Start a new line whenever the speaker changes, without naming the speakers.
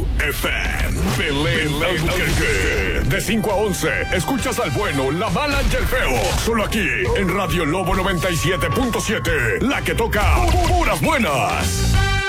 Show FM. Belén Albuquerque. De 5 a 11, escuchas al bueno, la mala y el feo. Solo aquí, en Radio Lobo 97.7. La que toca puras buenas.